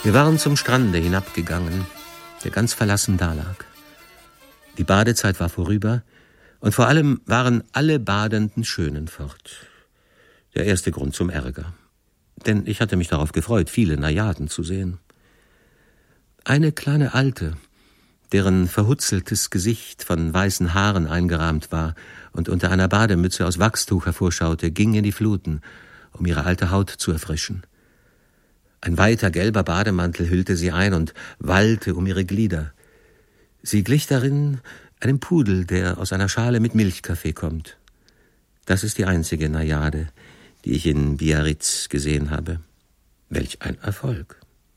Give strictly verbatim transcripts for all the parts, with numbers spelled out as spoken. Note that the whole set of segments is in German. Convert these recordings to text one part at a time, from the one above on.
Wir waren zum Strande hinabgegangen, der ganz verlassen dalag. Die Badezeit war vorüber, und vor allem waren alle badenden Schönen fort. Der erste Grund zum Ärger. Denn ich hatte mich darauf gefreut, viele Najaden zu sehen. Eine kleine Alte, deren verhutzeltes Gesicht von weißen Haaren eingerahmt war und unter einer Bademütze aus Wachstuch hervorschaute, ging in die Fluten, um ihre alte Haut zu erfrischen. Ein weiter gelber Bademantel hüllte sie ein und wallte um ihre Glieder. Sie glich darin einem Pudel, der aus einer Schale mit Milchkaffee kommt. Das ist die einzige Najade, die ich in Biarritz gesehen habe. Welch ein Erfolg!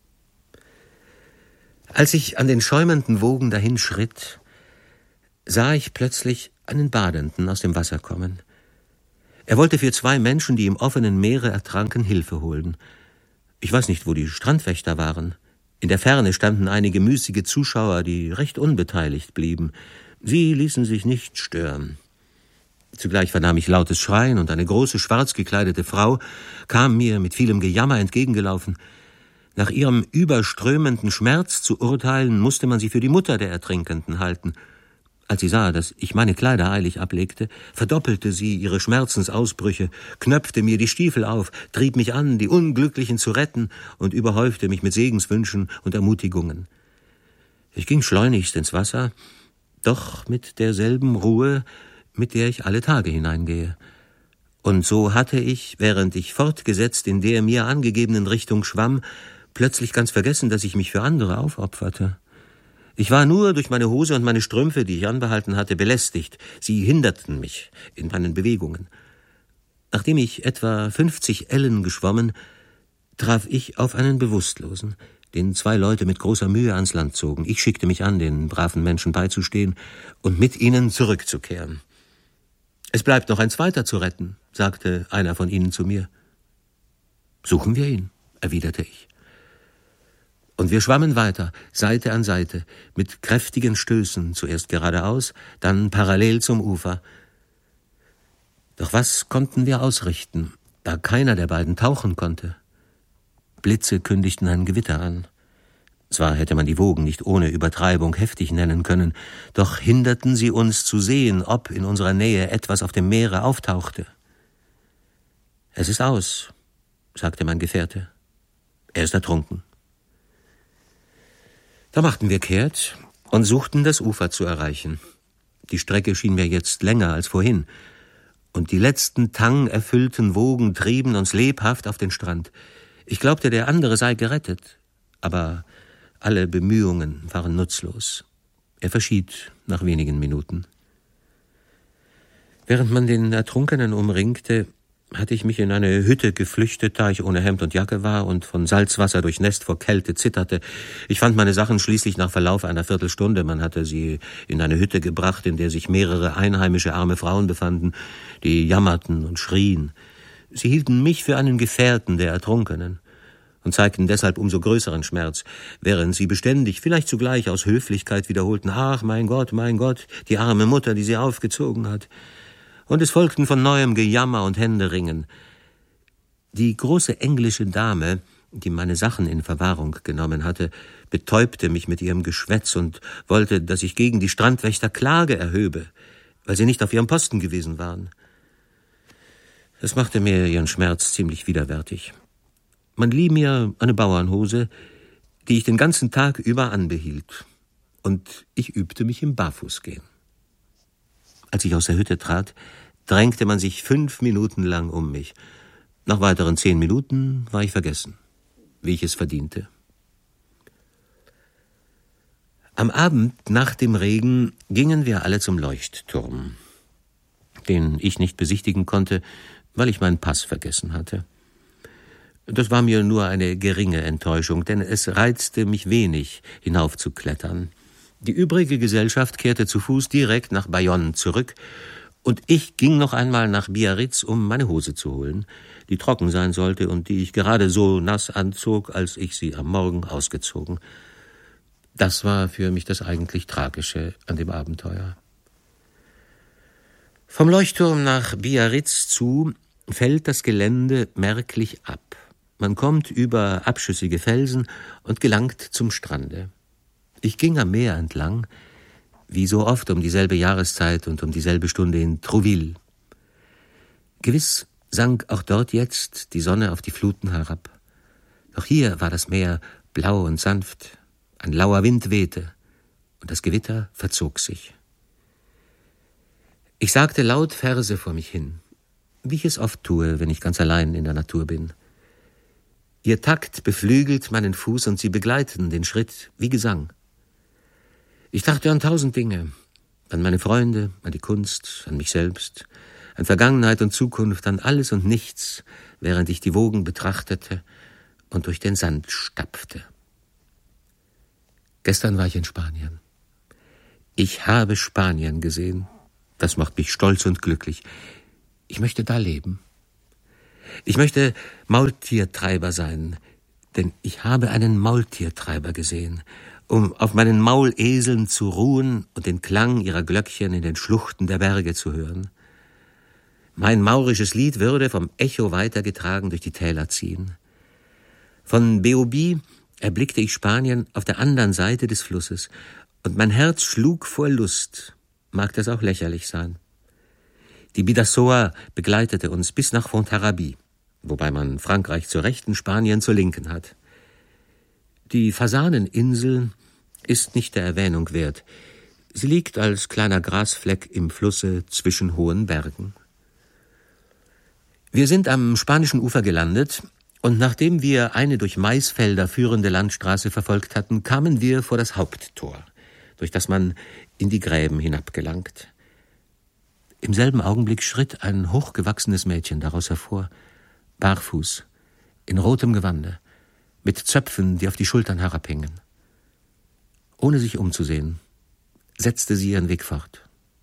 Als ich an den schäumenden Wogen dahin schritt, sah ich plötzlich einen Badenden aus dem Wasser kommen. Er wollte für zwei Menschen, die im offenen Meere ertranken, Hilfe holen. Ich weiß nicht, wo die Strandwächter waren. In der Ferne standen einige müßige Zuschauer, die recht unbeteiligt blieben. Sie ließen sich nicht stören. Zugleich vernahm ich lautes Schreien, und eine große, schwarz gekleidete Frau kam mir mit vielem Gejammer entgegengelaufen. Nach ihrem überströmenden Schmerz zu urteilen, musste man sie für die Mutter der Ertrinkenden halten. Als sie sah, dass ich meine Kleider eilig ablegte, verdoppelte sie ihre Schmerzensausbrüche, knöpfte mir die Stiefel auf, trieb mich an, die Unglücklichen zu retten, und überhäufte mich mit Segenswünschen und Ermutigungen. Ich ging schleunigst ins Wasser, doch mit derselben Ruhe, mit der ich alle Tage hineingehe. Und so hatte ich, während ich fortgesetzt in der mir angegebenen Richtung schwamm, plötzlich ganz vergessen, dass ich mich für andere aufopferte. Ich war nur durch meine Hose und meine Strümpfe, die ich anbehalten hatte, belästigt. Sie hinderten mich in meinen Bewegungen. Nachdem ich etwa fünfzig Ellen geschwommen, traf ich auf einen Bewusstlosen, den zwei Leute mit großer Mühe ans Land zogen. Ich schickte mich an, den braven Menschen beizustehen und mit ihnen zurückzukehren. »Es bleibt noch ein Zweiter zu retten«, sagte einer von ihnen zu mir. »Suchen wir ihn«, erwiderte ich. Und wir schwammen weiter, Seite an Seite, mit kräftigen Stößen, zuerst geradeaus, dann parallel zum Ufer. Doch was konnten wir ausrichten, da keiner der beiden tauchen konnte? Blitze kündigten ein Gewitter an. Zwar hätte man die Wogen nicht ohne Übertreibung heftig nennen können, doch hinderten sie uns zu sehen, ob in unserer Nähe etwas auf dem Meere auftauchte. »Es ist aus«, sagte mein Gefährte. »Er ist ertrunken.« Da machten wir kehrt und suchten das Ufer zu erreichen. Die Strecke schien mir jetzt länger als vorhin, und die letzten tangerfüllten Wogen trieben uns lebhaft auf den Strand. Ich glaubte, der andere sei gerettet, aber alle Bemühungen waren nutzlos. Er verschied nach wenigen Minuten. Während man den Ertrunkenen umringte, hatte ich mich in eine Hütte geflüchtet, da ich ohne Hemd und Jacke war und von Salzwasser durchnässt vor Kälte zitterte. Ich fand meine Sachen schließlich nach Verlauf einer Viertelstunde. Man hatte sie in eine Hütte gebracht, in der sich mehrere einheimische arme Frauen befanden, die jammerten und schrien. Sie hielten mich für einen Gefährten der Ertrunkenen und zeigten deshalb umso größeren Schmerz, während sie beständig, vielleicht zugleich aus Höflichkeit wiederholten, »Ach, mein Gott, mein Gott, die arme Mutter, die sie aufgezogen hat.« Und es folgten von neuem Gejammer und Händeringen. Die große englische Dame, die meine Sachen in Verwahrung genommen hatte, betäubte mich mit ihrem Geschwätz und wollte, dass ich gegen die Strandwächter Klage erhöbe, weil sie nicht auf ihrem Posten gewesen waren. Das machte mir ihren Schmerz ziemlich widerwärtig. Man lieh mir eine Bauernhose, die ich den ganzen Tag über anbehielt, und ich übte mich im Barfußgehen. Als ich aus der Hütte trat, drängte man sich fünf Minuten lang um mich. Nach weiteren zehn Minuten war ich vergessen, wie ich es verdiente. Am Abend nach dem Regen gingen wir alle zum Leuchtturm, den ich nicht besichtigen konnte, weil ich meinen Pass vergessen hatte. Das war mir nur eine geringe Enttäuschung, denn es reizte mich wenig, hinaufzuklettern. Die übrige Gesellschaft kehrte zu Fuß direkt nach Bayonne zurück, und ich ging noch einmal nach Biarritz, um meine Hose zu holen, die trocken sein sollte und die ich gerade so nass anzog, als ich sie am Morgen ausgezogen. Das war für mich das eigentlich Tragische an dem Abenteuer. Vom Leuchtturm nach Biarritz zu fällt das Gelände merklich ab. Man kommt über abschüssige Felsen und gelangt zum Strande. Ich ging am Meer entlang, wie so oft um dieselbe Jahreszeit und um dieselbe Stunde in Trouville. Gewiss sank auch dort jetzt die Sonne auf die Fluten herab. Doch hier war das Meer blau und sanft, ein lauer Wind wehte, und das Gewitter verzog sich. Ich sagte laut Verse vor mich hin, wie ich es oft tue, wenn ich ganz allein in der Natur bin. Ihr Takt beflügelt meinen Fuß, und sie begleiten den Schritt wie Gesang. Ich dachte an tausend Dinge, an meine Freunde, an die Kunst, an mich selbst, an Vergangenheit und Zukunft, an alles und nichts, während ich die Wogen betrachtete und durch den Sand stapfte. Gestern war ich in Spanien. Ich habe Spanien gesehen. Das macht mich stolz und glücklich. Ich möchte da leben. Ich möchte Maultiertreiber sein, denn ich habe einen Maultiertreiber gesehen, um auf meinen Mauleseln zu ruhen und den Klang ihrer Glöckchen in den Schluchten der Berge zu hören. Mein maurisches Lied würde vom Echo weitergetragen durch die Täler ziehen. Von Beobi erblickte ich Spanien auf der anderen Seite des Flusses, und mein Herz schlug vor Lust, mag das auch lächerlich sein. Die Bidassoa begleitete uns bis nach Fontarrabie, wobei man Frankreich zur rechten, Spanien zur linken hat. Die Fasaneninsel ist nicht der Erwähnung wert. Sie liegt als kleiner Grasfleck im Flusse zwischen hohen Bergen. Wir sind am spanischen Ufer gelandet, und nachdem wir eine durch Maisfelder führende Landstraße verfolgt hatten, kamen wir vor das Haupttor, durch das man in die Gräben hinabgelangt. Im selben Augenblick schritt ein hochgewachsenes Mädchen daraus hervor, barfuß, in rotem Gewande, mit Zöpfen, die auf die Schultern herabhingen. Ohne sich umzusehen, setzte sie ihren Weg fort.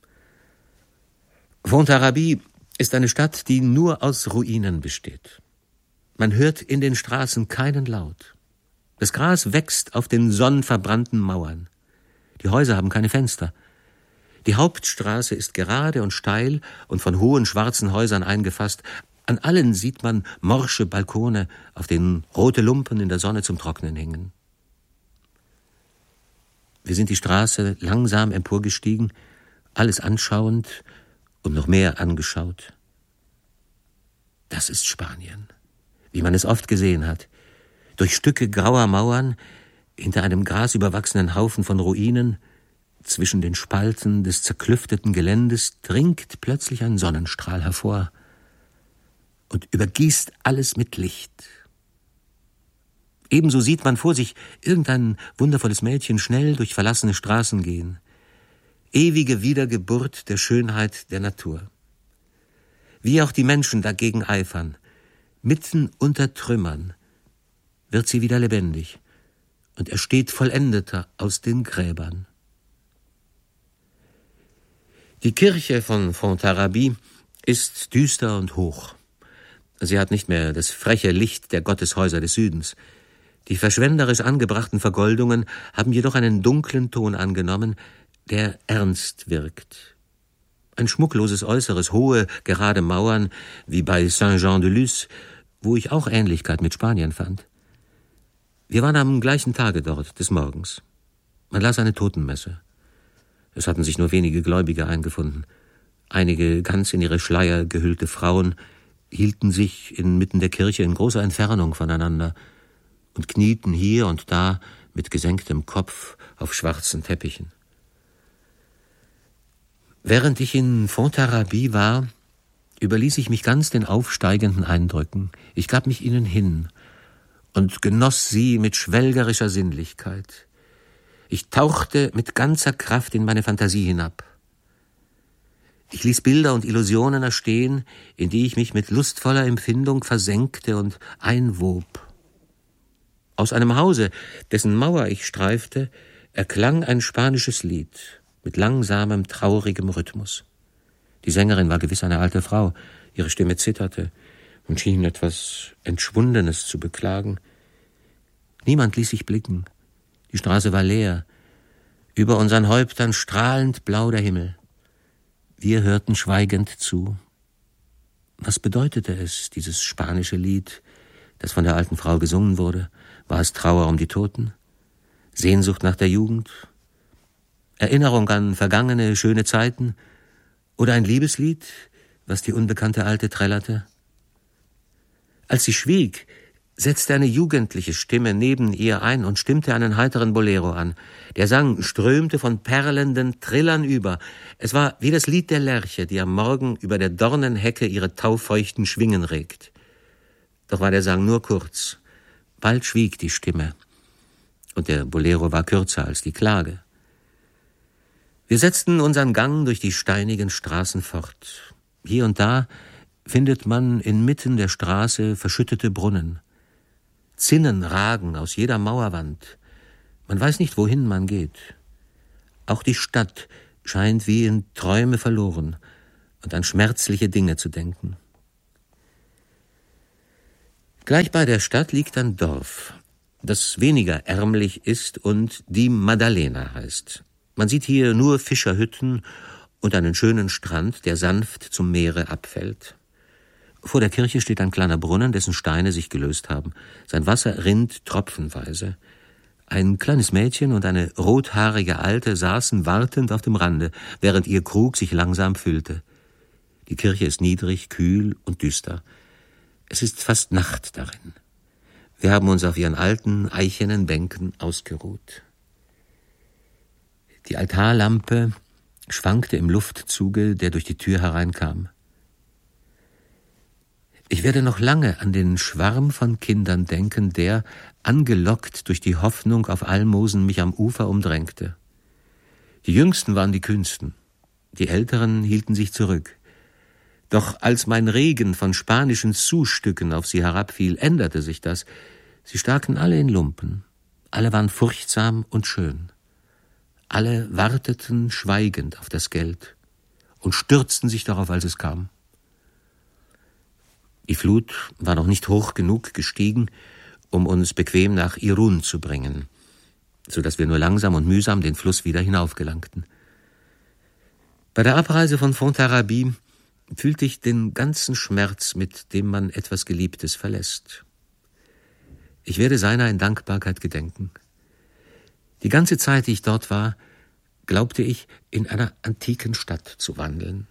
Fontarrabie ist eine Stadt, die nur aus Ruinen besteht. Man hört in den Straßen keinen Laut. Das Gras wächst auf den sonnenverbrannten Mauern. Die Häuser haben keine Fenster. Die Hauptstraße ist gerade und steil und von hohen schwarzen Häusern eingefasst. An allen sieht man morsche Balkone, auf denen rote Lumpen in der Sonne zum Trocknen hingen. Wir sind die Straße langsam emporgestiegen, alles anschauend und noch mehr angeschaut. Das ist Spanien, wie man es oft gesehen hat. Durch Stücke grauer Mauern, hinter einem grasüberwachsenen Haufen von Ruinen, zwischen den Spalten des zerklüfteten Geländes dringt plötzlich ein Sonnenstrahl hervor und übergießt alles mit Licht. Ebenso sieht man vor sich irgendein wundervolles Mädchen schnell durch verlassene Straßen gehen. Ewige Wiedergeburt der Schönheit der Natur. Wie auch die Menschen dagegen eifern, mitten unter Trümmern wird sie wieder lebendig und ersteht vollendeter aus den Gräbern. Die Kirche von Fontarrabie ist düster und hoch. Sie hat nicht mehr das freche Licht der Gotteshäuser des Südens. Die verschwenderisch angebrachten Vergoldungen haben jedoch einen dunklen Ton angenommen, der ernst wirkt. Ein schmuckloses Äußeres, hohe, gerade Mauern, wie bei Saint-Jean-de-Luz, wo ich auch Ähnlichkeit mit Spanien fand. Wir waren am gleichen Tage dort, des Morgens. Man las eine Totenmesse. Es hatten sich nur wenige Gläubige eingefunden. Einige ganz in ihre Schleier gehüllte Frauen hielten sich inmitten der Kirche in großer Entfernung voneinander und knieten hier und da mit gesenktem Kopf auf schwarzen Teppichen. Während ich in Fontarrabie war, überließ ich mich ganz den aufsteigenden Eindrücken. Ich gab mich ihnen hin und genoss sie mit schwelgerischer Sinnlichkeit. Ich tauchte mit ganzer Kraft in meine Fantasie hinab. Ich ließ Bilder und Illusionen erstehen, in die ich mich mit lustvoller Empfindung versenkte und einwob. Aus einem Hause, dessen Mauer ich streifte, erklang ein spanisches Lied mit langsamem, traurigem Rhythmus. Die Sängerin war gewiss eine alte Frau, ihre Stimme zitterte und schien etwas Entschwundenes zu beklagen. Niemand ließ sich blicken. Die Straße war leer. Über unseren Häuptern strahlend blau der Himmel. Wir hörten schweigend zu. Was bedeutete es, dieses spanische Lied, das von der alten Frau gesungen wurde? War es Trauer um die Toten? Sehnsucht nach der Jugend? Erinnerung an vergangene, schöne Zeiten? Oder ein Liebeslied, was die unbekannte Alte trällerte? Als sie schwieg, setzte eine jugendliche Stimme neben ihr ein und stimmte einen heiteren Bolero an. Der Sang strömte von perlenden Trillern über. Es war wie das Lied der Lerche, die am Morgen über der Dornenhecke ihre taufeuchten Schwingen regt. Doch war der Sang nur kurz. Bald schwieg die Stimme. Und der Bolero war kürzer als die Klage. Wir setzten unseren Gang durch die steinigen Straßen fort. Hier und da findet man inmitten der Straße verschüttete Brunnen. Zinnen ragen aus jeder Mauerwand. Man weiß nicht, wohin man geht. Auch die Stadt scheint wie in Träume verloren und an schmerzliche Dinge zu denken. Gleich bei der Stadt liegt ein Dorf, das weniger ärmlich ist und die Maddalena heißt. Man sieht hier nur Fischerhütten und einen schönen Strand, der sanft zum Meere abfällt. Vor der Kirche steht ein kleiner Brunnen, dessen Steine sich gelöst haben. Sein Wasser rinnt tropfenweise. Ein kleines Mädchen und eine rothaarige Alte saßen wartend auf dem Rande, während ihr Krug sich langsam füllte. Die Kirche ist niedrig, kühl und düster. Es ist fast Nacht darin. Wir haben uns auf ihren alten, eichenen Bänken ausgeruht. Die Altarlampe schwankte im Luftzuge, der durch die Tür hereinkam. Ich werde noch lange an den Schwarm von Kindern denken, der, angelockt durch die Hoffnung auf Almosen, mich am Ufer umdrängte. Die Jüngsten waren die kühnsten, die Älteren hielten sich zurück. Doch als mein Regen von spanischen Sous-Stücken auf sie herabfiel, änderte sich das. Sie staken alle in Lumpen, alle waren furchtsam und schön. Alle warteten schweigend auf das Geld und stürzten sich darauf, als es kam. Die Flut war noch nicht hoch genug gestiegen, um uns bequem nach Irun zu bringen, so dass wir nur langsam und mühsam den Fluss wieder hinaufgelangten. Bei der Abreise von Fontarabie fühlte ich den ganzen Schmerz, mit dem man etwas Geliebtes verlässt. Ich werde seiner in Dankbarkeit gedenken. Die ganze Zeit, die ich dort war, glaubte ich, in einer antiken Stadt zu wandeln.